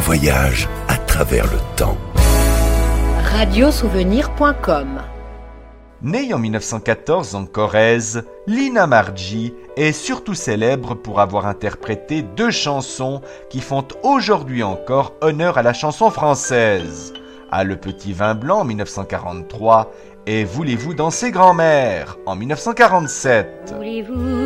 voyage à travers le temps. Radiosouvenir.com. Née en 1914 en Corrèze, Lina Marji est surtout célèbre pour avoir interprété 2 chansons qui font aujourd'hui encore honneur à la chanson française. Ah, le petit vin blanc en 1943 et Voulez-vous danser grand-mère en 1947. Voulez-vous